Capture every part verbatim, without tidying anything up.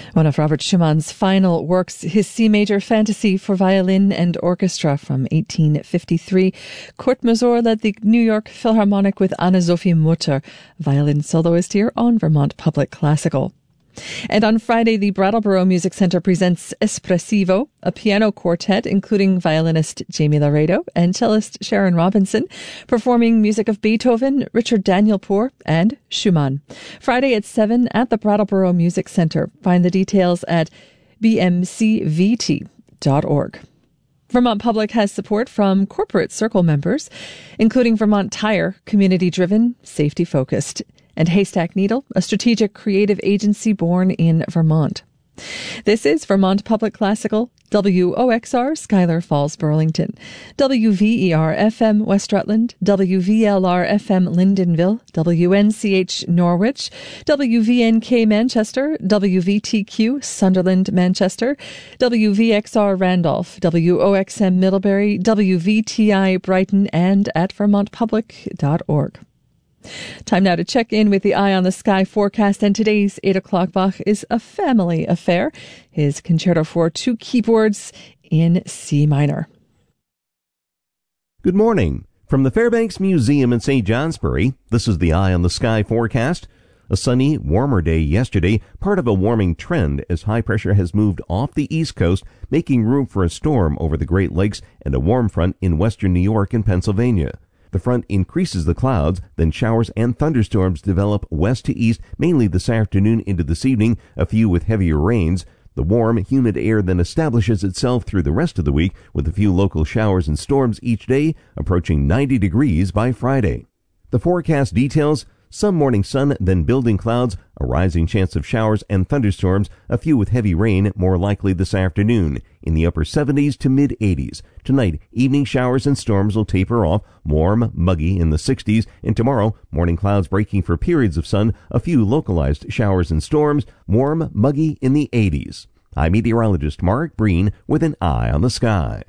One of Robert Schumann's final works, his C major Fantasy for violin and orchestra from eighteen fifty-three. Kurt Masur led the New York Philharmonic with Anna-Sophie Mutter, violin soloist here on Vermont Public Classical. And on Friday, the Brattleboro Music Center presents Espressivo, a piano quartet including violinist Jamie Laredo and cellist Sharon Robinson, performing music of Beethoven, Richard Danielpour, and Schumann. Friday at seven at the Brattleboro Music Center. Find the details at b m c v t dot org. Vermont Public has support from Corporate Circle members, including Vermont Tire, community-driven, safety-focused, and Haystack Needle, a strategic creative agency born in Vermont. This is Vermont Public Classical, W O X R, Schuyler Falls, Burlington, W V E R F M, West Rutland, W V L R F M, Lyndonville, W N C H, Norwich, W V N K, Manchester, W V T Q, Sunderland, Manchester, W V X R, Randolph, W O X M, Middlebury, W V T I, Brighton, and at vermont public dot org. Time now to check in with the Eye on the Sky forecast, and today's eight o'clock Bach is a family affair. His Concerto for Two Keyboards in C minor. Good morning. From the Fairbanks Museum in Saint Johnsbury, this is the Eye on the Sky forecast. A sunny, warmer day yesterday, part of a warming trend as high pressure has moved off the east coast, making room for a storm over the Great Lakes and a warm front in western New York and Pennsylvania. The front increases the clouds, then showers and thunderstorms develop west to east, mainly this afternoon into this evening, a few with heavier rains. The warm, humid air then establishes itself through the rest of the week, with a few local showers and storms each day, approaching ninety degrees by Friday. The forecast details: some morning sun, then building clouds, a rising chance of showers and thunderstorms, a few with heavy rain, more likely this afternoon, in the upper seventies to mid-eighties. Tonight, evening showers and storms will taper off, warm, muggy in the sixties, and tomorrow, morning clouds breaking for periods of sun, a few localized showers and storms, warm, muggy in the eighties. I'm meteorologist Mark Breen with an Eye on the Sky.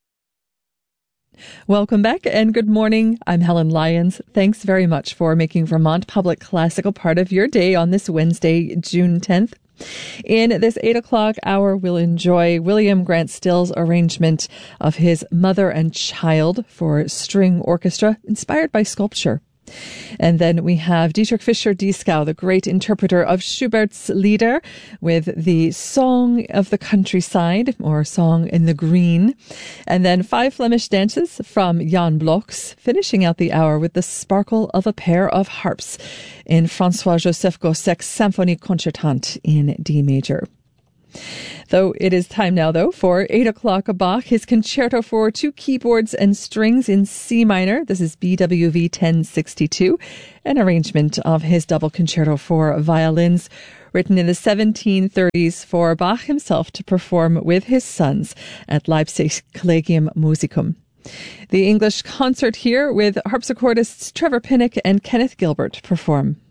Welcome back and good morning. I'm Helen Lyons. Thanks very much for making Vermont Public Classical part of your day on this Wednesday, June tenth. In this eight o'clock hour, we'll enjoy William Grant Still's arrangement of his Mother and Child for string orchestra, inspired by sculpture. And then we have Dietrich Fischer-Dieskau, the great interpreter of Schubert's Lieder, with the Song of the Countryside, or Song in the Green. And then five Flemish dances from Jan Bloks, finishing out the hour with the Sparkle of a Pair of Harps in François-Joseph Gossek's Symphonie Concertante in D major. Though it is time now, though, for eight o'clock Bach, his Concerto for Two Keyboards and Strings in C minor. This is B W V ten sixty-two, an arrangement of his double concerto for violins, written in the seventeen thirties for Bach himself to perform with his sons at Leipzig Collegium Musicum. The English concert here with harpsichordists Trevor Pinnock and Kenneth Gilbert perform.